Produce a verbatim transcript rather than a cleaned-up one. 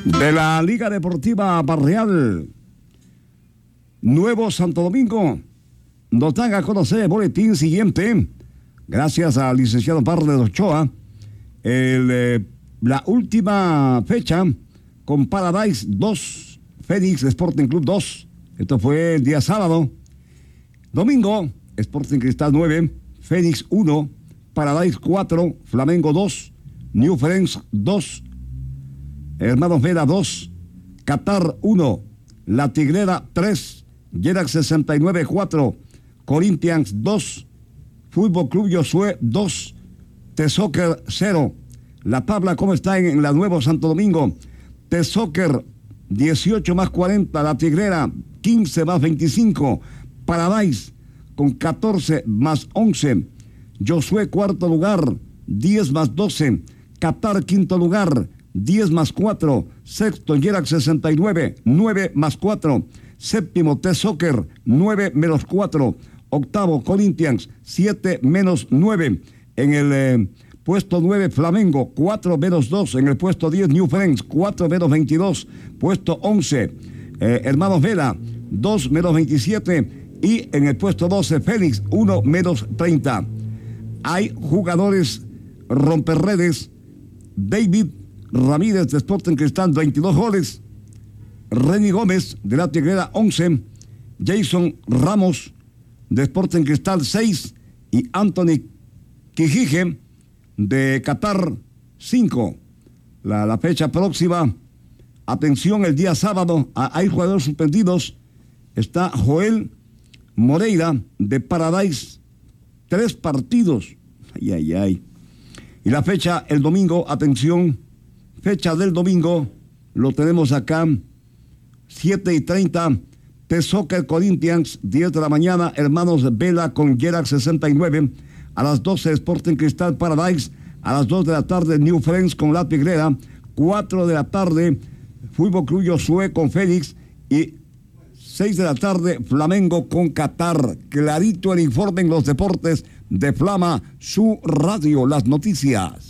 De la Liga Deportiva Barrial, Nuevo Santo Domingo, nos dan a conocer el boletín siguiente, gracias al licenciado Parles Ochoa, el, eh, la última fecha con Paradise dos, Fénix Sporting Club dos, esto fue el día sábado. Domingo, Sporting Cristal nueve, Fénix uno, Paradise cuatro, Flamengo dos, New Friends dos, Hermanos Vela dos, Qatar uno, La Tigrera tres, Gerax sesenta y nueve cuatro, Corinthians dos, Fútbol Club Josué dos, T-Soccer cero. La tabla, ¿cómo está en, en la Nuevo Santo Domingo? T-Soccer dieciocho más cuarenta, La Tigrera quince más veinticinco, Paradise con catorce más once, Josué cuarto lugar, diez más doce, Qatar quinto lugar, diez más cuatro, sexto Gerax sesenta y nueve, nueve más cuatro, séptimo T-Soccer, nueve menos cuatro, octavo Corinthians, siete menos nueve, en el eh, puesto nueve Flamengo, cuatro menos dos, en el puesto diez New Friends, cuatro menos veintidós, puesto once eh, Hermanos Vela, dos menos veintisiete, y en el puesto doce Fénix, uno menos treinta. Hay jugadores romperredes. David Ramírez de Sporting Cristal, veintidós goles. Reni Gómez de La Tigrera, once. Jason Ramos de Sporting Cristal, seis. Y Anthony Quijije de Qatar, cinco. La, la fecha próxima, atención, el día sábado, a, hay jugadores suspendidos. Está Joel Moreira de Paradise, tres partidos. Ay, ay, ay. Y la fecha, el domingo, atención, fecha del domingo, lo tenemos acá, siete y treinta, T-Soccer Corinthians, diez de la mañana, Hermanos Vela con Gerax sesenta y nueve, a las doce Sporting Cristal Paradise, a las dos de la tarde New Friends con La Tigrera, cuatro de la tarde Fútbol Club Josué con Fénix y seis de la tarde Flamengo con Qatar. Clarito el informe en los deportes de Flama, su radio, las noticias.